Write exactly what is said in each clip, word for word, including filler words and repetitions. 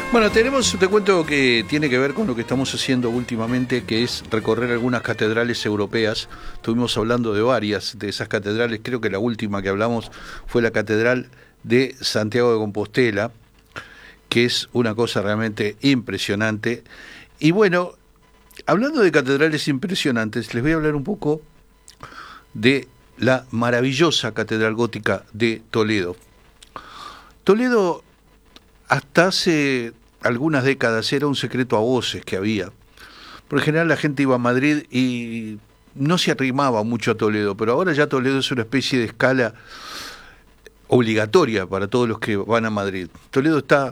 Bueno, tenemos, te cuento que tiene que ver con lo que estamos haciendo últimamente, que es recorrer algunas catedrales europeas. Estuvimos hablando de varias de esas catedrales, creo que la última que hablamos fue la Catedral de Santiago de Compostela, que es una cosa realmente impresionante. Y bueno, hablando de catedrales impresionantes, les voy a hablar un poco de la maravillosa Catedral Gótica de Toledo. Toledo, hasta hace algunas décadas, era un secreto a voces que había. Por lo general la gente iba a Madrid y no se arrimaba mucho a Toledo, pero ahora ya Toledo es una especie de escala obligatoria para todos los que van a Madrid. Toledo está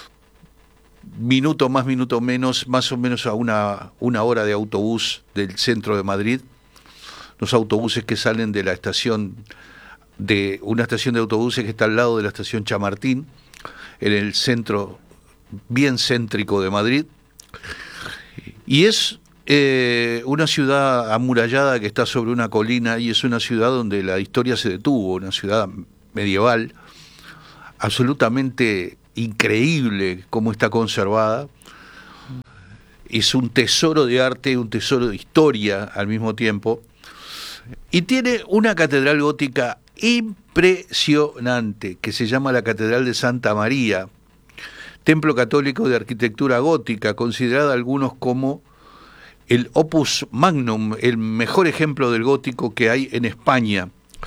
minuto más, minuto menos, más o menos a una, una hora de autobús del centro de Madrid. Los autobuses que salen de la estación, de una estación de autobuses que está al lado de la estación Chamartín, en el centro bien céntrico de Madrid, y es eh, una ciudad amurallada que está sobre una colina, y es una ciudad donde la historia se detuvo, una ciudad medieval, absolutamente increíble cómo está conservada. Es un tesoro de arte, un tesoro de historia al mismo tiempo, y tiene una catedral gótica impresionante que se llama la Catedral de Santa María, templo católico de arquitectura gótica, considerada algunos como el opus magnum, el mejor ejemplo del gótico que hay en España.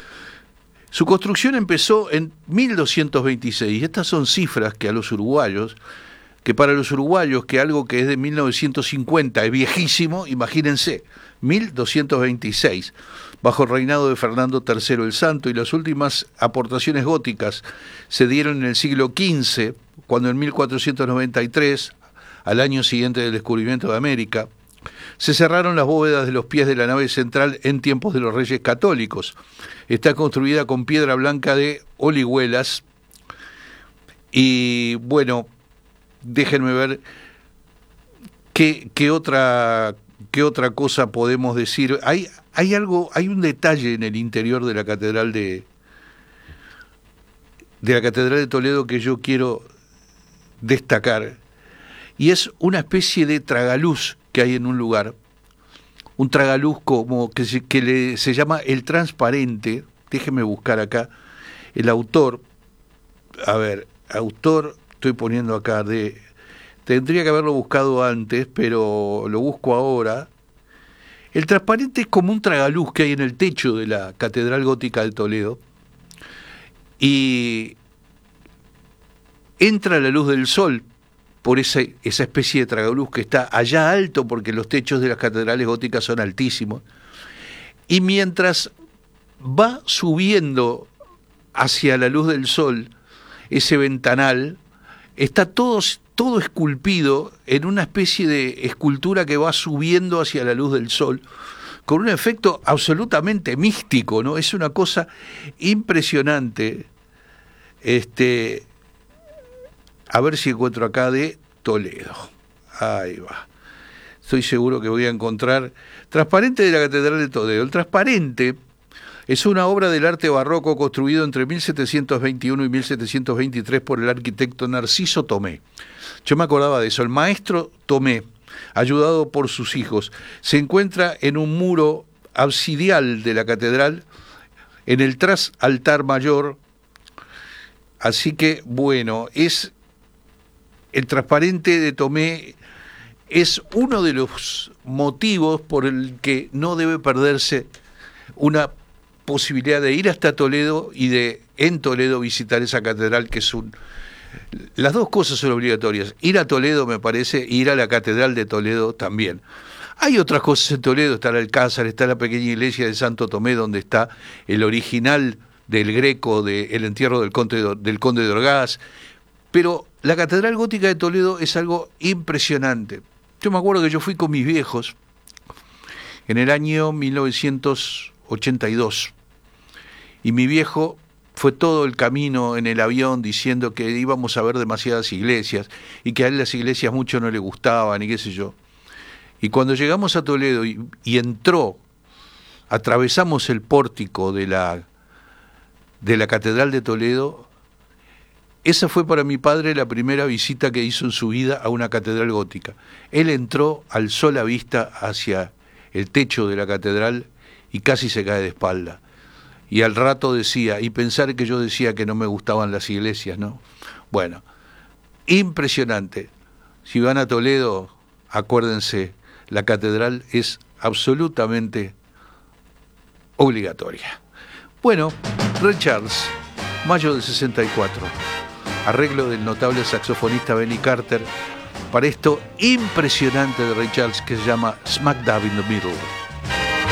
Su construcción empezó en mil doscientos veintiséis. Estas son cifras que a los uruguayos, que para los uruguayos, que algo que es de mil novecientos cincuenta es viejísimo, imagínense, mil doscientos veintiséis, bajo el reinado de Fernando tercero el Santo, y las últimas aportaciones góticas se dieron en el siglo quince, cuando en mil cuatrocientos noventa y tres, al año siguiente del descubrimiento de América, se cerraron las bóvedas de los pies de la nave central en tiempos de los Reyes Católicos. Está construida con piedra blanca de Orihuelas, y bueno, déjenme ver qué, qué otra qué otra cosa podemos decir. Hay hay algo, hay un detalle en el interior de la catedral de de la catedral de Toledo que yo quiero destacar, y es una especie de tragaluz que hay en un lugar, un tragaluz como que se, que le, se llama el transparente. Déjeme buscar acá el autor. A ver, autor, estoy poniendo acá de, tendría que haberlo buscado antes, pero lo busco ahora. El transparente es como un tragaluz que hay en el techo de la Catedral Gótica de Toledo, y entra la luz del sol por esa, esa especie de tragaluz que está allá alto, porque los techos de las catedrales góticas son altísimos, y mientras va subiendo hacia la luz del sol, ese ventanal está todo, todo esculpido en una especie de escultura que va subiendo hacia la luz del sol, con un efecto absolutamente místico, ¿no? Es una cosa impresionante. Este, a ver si encuentro acá de Toledo. Ahí va. Estoy seguro que voy a encontrar. Transparente de la Catedral de Toledo. El transparente es una obra del arte barroco construido entre mil setecientos veintiuno y mil setecientos veintitrés por el arquitecto Narciso Tomé. Yo me acordaba de eso. El maestro Tomé, ayudado por sus hijos, se encuentra en un muro absidial de la catedral, en el trasaltar mayor. Así que, bueno, es el transparente de Tomé es uno de los motivos por el que no debe perderse una posibilidad de ir hasta Toledo y de en Toledo visitar esa catedral, que es un... Las dos cosas son obligatorias. Ir a Toledo, me parece, y ir a la Catedral de Toledo también. Hay otras cosas en Toledo, está el Alcázar, está la pequeña iglesia de Santo Tomé, donde está el original del Greco, del entierro del conde, de, del conde de Orgaz, pero la Catedral Gótica de Toledo es algo impresionante. Yo me acuerdo que yo fui con mis viejos en el año mil novecientos ochenta y dos, y mi viejo fue todo el camino en el avión diciendo que íbamos a ver demasiadas iglesias y que a él las iglesias mucho no le gustaban y qué sé yo. Y cuando llegamos a Toledo y, y entró, atravesamos el pórtico de la, de la Catedral de Toledo, esa fue para mi padre la primera visita que hizo en su vida a una catedral gótica. Él entró, alzó la vista hacia el techo de la catedral y casi se cae de espalda. Y al rato decía, y pensar que yo decía que no me gustaban las iglesias, ¿no? Bueno, impresionante. Si van a Toledo, acuérdense, la catedral es absolutamente obligatoria. Bueno, Ray Charles, mayo del sesenta y cuatro, arreglo del notable saxofonista Benny Carter para esto impresionante de Ray Charles que se llama Smack Dab in the Middle.